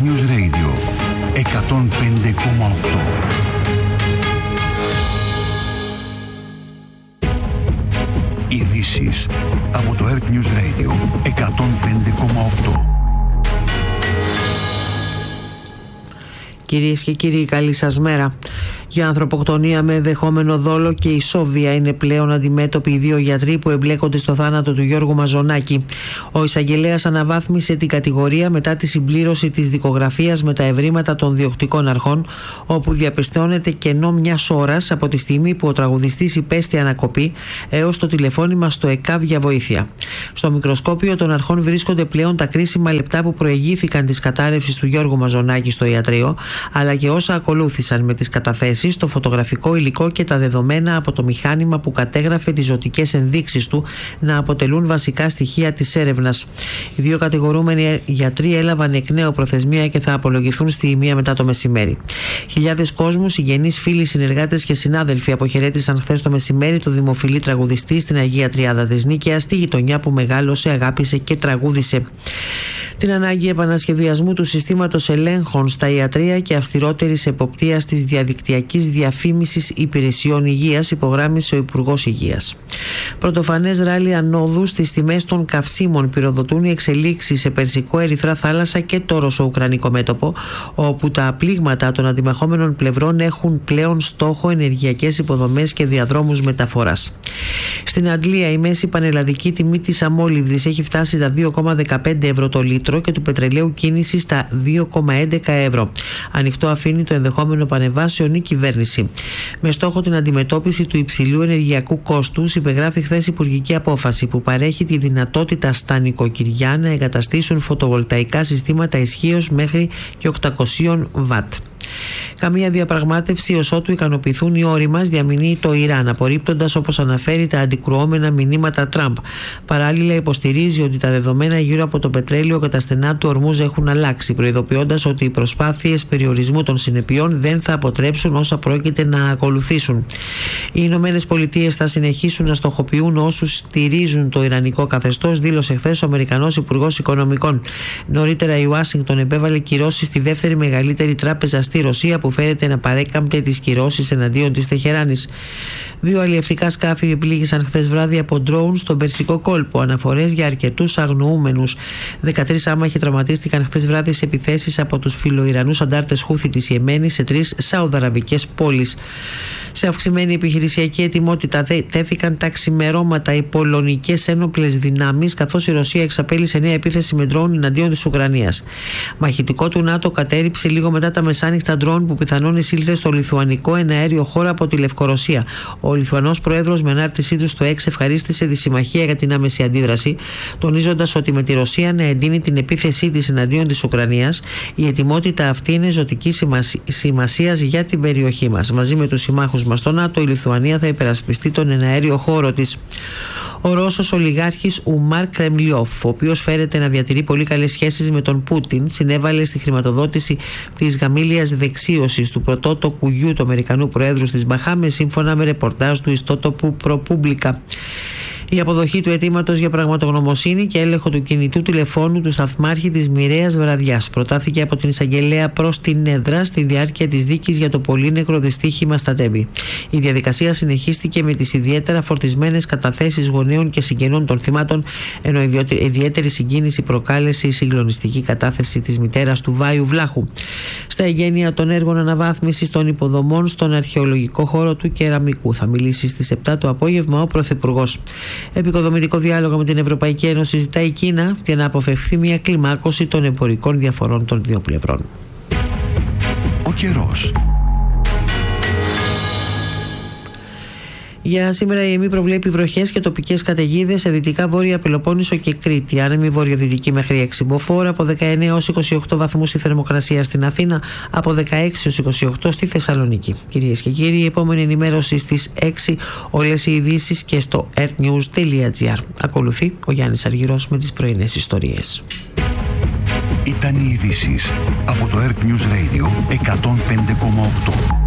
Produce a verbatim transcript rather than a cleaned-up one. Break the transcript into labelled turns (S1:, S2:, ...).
S1: News Radio εκατόν πέντε κόμμα οκτώ. Ειδήσεις από το Earth News Radio εκατόν πέντε κόμμα οκτώ.
S2: Κυρίες και κύριοι, καλή σας μέρα. Για ανθρωποκτονία με ενδεχόμενο δόλο και ισόβια είναι πλέον αντιμέτωποι οι δύο γιατροί που εμπλέκονται στο θάνατο του Γιώργου Μαζονάκη. Ο εισαγγελέας αναβάθμισε την κατηγορία μετά τη συμπλήρωση της δικογραφίας με τα ευρήματα των διοκτικών αρχών, όπου διαπιστώνεται κενό μιας ώρας από τη στιγμή που ο τραγουδιστής υπέστη ανακοπή έως το τηλεφώνημα στο ΕΚΑΒ για βοήθεια. Στο μικροσκόπιο των αρχών βρίσκονται πλέον τα κρίσιμα λεπτά που προηγήθηκαν της κατάρρευσης του Γιώργου Μαζονάκη στο ιατρείο, αλλά και όσα ακολούθησαν με τις καταθέσεις, το φωτογραφικό υλικό και τα δεδομένα από το μηχάνημα που κατέγραφε τις ζωτικές ενδείξεις του να αποτελούν βασικά στοιχεία της έρευνας. Οι δύο κατηγορούμενοι γιατροί έλαβαν εκ νέου προθεσμία και θα απολογηθούν στη μία μετά το μεσημέρι. Χιλιάδες κόσμου, συγγενείς, φίλοι, συνεργάτες και συνάδελφοι αποχαιρέτησαν χθες το μεσημέρι το δημοφιλή τραγουδιστή στην Αγία Τριάδα της Νίκαιας, στη γειτονιά που μεγάλωσε, αγάπησε και τραγούδισε. Την ανάγκη επανασχεδιασμού του συστήματος ελέγχων στα ιατρεία και αυστηρότερης εποπτείας της διαδικτυακής διαφήμισης υπηρεσιών υγείας, υπογράμμισε ο Υπουργός Υγείας. Πρωτοφανές ράλι ανόδου στις τιμές των καυσίμων πυροδοτούν οι εξελίξεις σε Περσικό, Ερυθρά Θάλασσα και το Ρωσο-Ουκρανικό μέτωπο, όπου τα πλήγματα των αντιμαχόμενων πλευρών έχουν πλέον στόχο ενεργειακές υποδομές και διαδρόμους μεταφοράς. Στην Αντλία, η μέση πανελλαδική τιμή της αμόλυβδης έχει φτάσει τα δύο κόμμα δεκαπέντε ευρώ το λίτρο και του πετρελαίου κίνηση στα δύο κόμμα έντεκα ευρώ. Ανοιχτό αφήνει το ενδεχόμενο πανεβάσεων η κυβέρνηση. Με στόχο την αντιμετώπιση του υψηλού ενεργειακού κόστους, υπεγράφει χθες υπουργική απόφαση που παρέχει τη δυνατότητα στα νοικοκυριά να εγκαταστήσουν φωτοβολταϊκά συστήματα ισχύως μέχρι και οκτακόσια βατ. Καμία διαπραγμάτευση ως ότου ικανοποιηθούν οι όροι μας, διαμηνύει το Ιράν, απορρίπτοντας, όπως αναφέρει, τα αντικρουόμενα μηνύματα Τραμπ. Παράλληλα, υποστηρίζει ότι τα δεδομένα γύρω από το πετρέλαιο και τα στενά του Ορμούζ έχουν αλλάξει, προειδοποιώντας ότι οι προσπάθειες περιορισμού των συνεπειών δεν θα αποτρέψουν όσα πρόκειται να ακολουθήσουν. Οι Ηνωμένες Πολιτείες θα συνεχίσουν να στοχοποιούν όσους στηρίζουν το ιρανικό καθεστώς, δήλωσε χθες ο Αμερικανός Υπουργός Οικονομικών. Νωρίτερα, η Ουάσιγκτον επέβαλε κυρώσεις στη δεύτερη μεγαλύτερη τράπεζα στη Ρωσία, που φέρεται να παρέκαμπτε τις κυρώσεις εναντίον της Τεχεράνης. Δύο αλλιευτικά σκάφη επλήγησαν χθες βράδυ από ντρόουν στον Περσικό κόλπο. Αναφορές για αρκετούς αγνοούμενους. δεκατρείς άμαχοι τραυματίστηκαν χθες βράδυ σε επιθέσεις από τους φιλοϊρανούς αντάρτες Χούθη της Ιεμένης σε τρεις σαουδαραβικές πόλεις. Σε αυξημένη επιχειρησιακή ετοιμότητα τέθηκαν τα ξημερώματα οι πολωνικές ένοπλες δυνάμεις, καθώς η Ρωσία εξαπέλυσε νέα επίθεση με ντρόουν εναντίον της Ουκρανίας. Μαχητικό του ΝΑΤΟ κατέριψε λίγο μετά τα μεσάνυχτα ντρόουν που πιθανόν εισήλθε στο λιθουανικό εναέριο χώρο από τη Λευκορωσία. Ο Λιθουανός Πρόεδρος με ανάρτησή του στο X ευχαρίστησε τη συμμαχία για την άμεση αντίδραση, τονίζοντας ότι με τη Ρωσία να εντείνει την επίθεσή της εναντίον της Ουκρανίας, η ετοιμότητα αυτή είναι ζωτική σημασίας για την περιοχή μας. Μαζί με τους συμμάχους μας στο ΝΑΤΟ, η Λιθουανία θα υπερασπιστεί τον εναέριο χώρο της. Ο Ρώσος ολιγάρχης Ουμάρ Κρεμλιόφ, ο οποίος φέρεται να διατηρεί πολύ καλές σχέσεις με τον Πούτιν, συνέβαλε στη χρηματοδότηση της γαμήλιας δεξίωσης του πρωτότοκου γιου του Αμερικανού Προέδρου στις Μπαχάμες, σύμφωνα με ρεπορτάζ του ιστότοπου ProPublica. Η αποδοχή του αιτήματος για πραγματογνωμοσύνη και έλεγχο του κινητού τηλεφώνου του σταθμάρχη της μοιραίας βραδιάς προτάθηκε από την εισαγγελέα προς την έδρα στη διάρκεια της δίκης για το πολύνεκρο δυστύχημα στα Τέμπη. Η διαδικασία συνεχίστηκε με τις ιδιαίτερα φορτισμένες καταθέσεις γονέων και συγγενών των θυμάτων, ενώ ιδιαίτερη συγκίνηση προκάλεσε η συγκλονιστική κατάθεση της μητέρας του Βάιου Βλάχου. Στα εγγένεια των έργων αναβάθμισης των υποδομών στον αρχαιολογικό χώρο του Κεραμικού θα μιλήσει στις επτά το απόγευμα ο Πρωθυπουργός. Επικοδομητικό διάλογο με την Ευρωπαϊκή Ένωση ζητάει η Κίνα για να αποφευχθεί μια κλιμάκωση των εμπορικών διαφορών των δύο πλευρών.
S1: Ο καιρός.
S2: Για σήμερα η ΕΜΗ προβλέπει βροχές και τοπικές καταιγίδες σε δυτικά βόρεια Πελοπόννησο και Κρήτη. Άνεμη βορειοδυτική μέχρι έξι μποφόρ, από δεκαεννέα έως είκοσι οκτώ βαθμούς η θερμοκρασία στην Αθήνα, από δεκαέξι έως είκοσι οκτώ στη Θεσσαλονίκη. Κυρίες και κύριοι, η επόμενη ενημέρωση στις έξι, όλες οι ειδήσεις και στο earthnews τελεία gr. Ακολουθεί ο Γιάννης Αργυρός με τις πρωινές ιστορίες.
S1: Ήταν οι ειδήσεις από το Earth News Radio εκατόν πέντε κόμμα οκτώ.